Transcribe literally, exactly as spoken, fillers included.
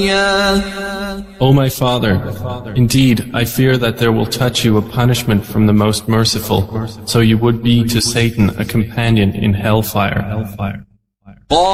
O my father, indeed, I fear that there will touch you a punishment from the Most Merciful, so you would be to Satan a companion in hellfire.